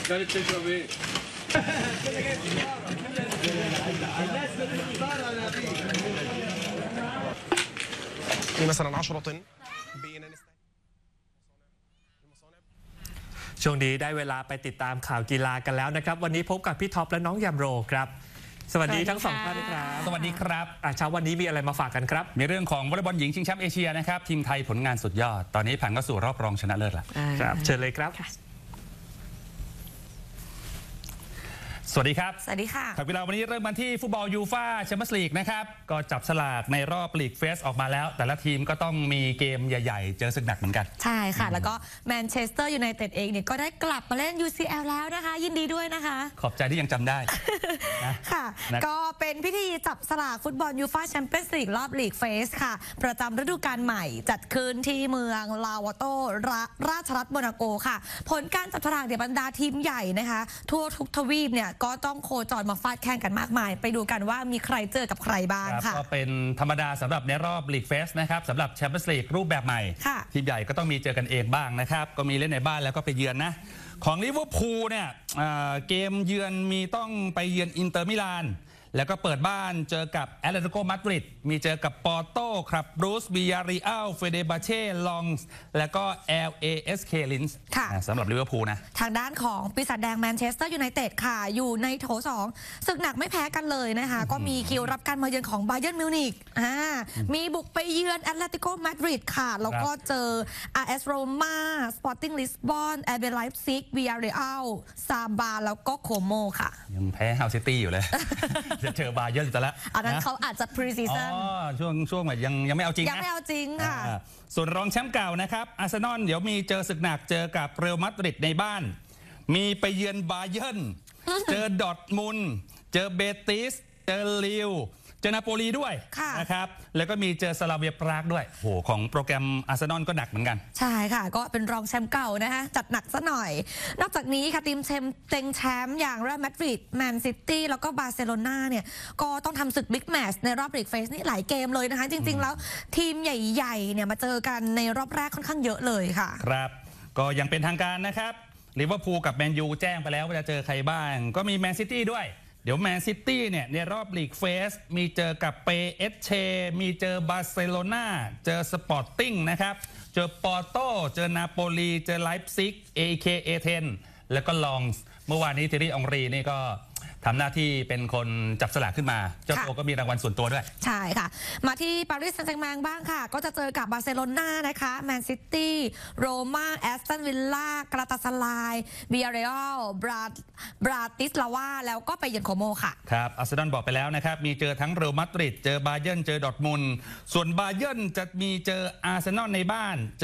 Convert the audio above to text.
مثلا 10 طن ช่วงนี้ได้เวลาไปติดตามข่าวกีฬากันแล้วนะครับวันนี้พบกับพี่ท็อปและน้องยามโรครับสวัสดีทั้งสองท่านครับสวัสดีครับเช้าวันนี้มีอะไรมาฝากกันครับมีเรื่องของวอลเลย์บอลหญิงชิงแชมป์เอเชียนะครับทีมไทยผลงานสุดยอดตอนนี้ผ่านเข้าสู่รอบรองชนะเลิศแล้วครับเชิญเลยครับสวัสดีครับสวัสดีค่ะข่าวกีฬาวันนี้เริ่มกันที่ฟุตบอลยูฟ่าแชมเปี้ยนส์ลีกนะครับก็จับสลากในรอบลีกเฟสออกมาแล้วแต่ละทีมก็ต้องมีเกมใหญ่ๆเจอศึกหนักเหมือนกันใช่ค่ะแล้วก็แมนเชสเตอร์ยูไนเต็ดเองเนี่ยก็ได้กลับมาเล่น UCL แล้วนะคะยินดีด้วยนะคะขอบใจที่ยังจำได้ค่ะก็เป็นพิธีจับสลากฟุตบอลยูฟ่าแชมเปี้ยนส์ลีกรอบลีกเฟสค่ะประจำฤดูกาลใหม่จัดขึ้นที่เมืองลาวาโตราชรัฐโมนาโกค่ะผลการจับสลากเดี๋ยวบรรดาทีมใหญ่นะคะทั่วทุกทวีปเนี่ยก็ต้องโคจรมาฟาดแข่งกันมากมายไปดูกันว่ามีใครเจอกับใครบ้างค่ะก็เป็นธรรมดาสำหรับในรอบลีกเฟสนะครับสำหรับแชมเปี้ยนส์ลีกรูปแบบใหม่ทีมใหญ่ก็ต้องมีเจอกันเองบ้างนะครับก็มีเล่นในบ้านแล้วก็ไปเยือนนะของลิเวอร์พูลเนี่ยเกมเยือนมีต้องไปเยือนอินเตอร์มิลานแล้วก็เปิดบ้านเจอกับแอตเลติโกมาดริดมีเจอกับปอร์โตครับบรูซบิยาริอัลเฟเดบาเช่ลองส์แล้วก็ LASK ลินส์สำหรับลิเวอร์พูลนะทางด้านของปีศาจแดงแมนเชสเตอร์ยูไนเต็ดค่ะอยู่ในโถ2ศึกหนักไม่แพ้กันเลยนะคะก็มีคิวรับการมาเยือนของบาเยิร์นมิวนิกมีบุกไปเยือนแอตเลติโกมาดริดค่ะแล้วก็เจอ AS โรม่าสปอร์ติ้งลิสบอนแอเบไลฟ์ซิกวิยาริอัลซาบาแล้วก็โคโมค่ะยังแพ้ฮาวซิตี้อยู่เลยจะเจอบาเยิร์นแต่ละอันนั้นเขาอาจจะพรีซีซั่นช่วงแบบยังไม่เอาจริงนะยังไม่เอาจริงค่ะส่วนรองแชมป์เก่านะครับอาร์เซนอลเดี๋ยวมีเจอศึกหนักเจอกับเรอัลมาดริดในบ้านมีไปเยือนบาเยิร์นเจอดอร์ทมุนด์เจอเบติสเจอลิวเจอนาโปลีด้วยนะครับแล้วก็มีเจอสลาเวียปรากด้วยโหของโปรแกรมอาร์เซนอลก็หนักเหมือนกันใช่ค่ะก็เป็นรองแชมป์เก่านะคะจัดหนักซะหน่อยนอกจากนี้ค่ะทีมเต็งแชมป์อย่างเรอัลมาดริดแมนซิตี้แล้วก็บาร์เซโลนาเนี่ยก็ต้องทำศึกบิ๊กแมตช์ในรอบลีกเฟสนี่หลายเกมเลยนะคะจริงๆแล้วทีมใหญ่ๆเนี่ยมาเจอกันในรอบแรกค่อนข้างเยอะเลยค่ะครับก็ยังเป็นทางการนะครับลิเวอร์พูลกับแมนยูแจ้งไปแล้วว่าจะเจอใครบ้างก็มีแมนซิตี้ด้วยเดี๋ยวแมนซิตี้เนี่ยในรอบลีกเฟสมีเจอกับเปเอสเชมีเจอบาร์เซโลนาเจอสปอร์ติ้งนะครับเจอปอร์โตเจอนาโปลีเจอไลฟ์ซิก AK เอเธนแล้วก็ลองส์เมื่อวานนี้เทรี่องรีนี่ก็ทำหน้าที่เป็นคนจับสลากขึ้นมาเจ้าตัวก็มีรางวัลส่วนตัวด้วยใช่ค่ะมาที่ปารีสแซงต์แชร์แมงบ้างค่ะก็จะเจอกับบาร์เซโลนานะคะแมนซิตี้โรม่าแอสตันวิลล่ากราตาสไลน์เบียร์เรอัลบราติสลาวาแล้วก็ไปเยือนโคโมค่ะครับอาร์เซนอลบอกไปแล้วนะครับมีเจอทั้งเรอัลมาดริดเจอบาเยิร์นเจอดอร์ทมุนด์ส่วนบาเยิร์นจะมีเจออาร์เซนอลในบ้าน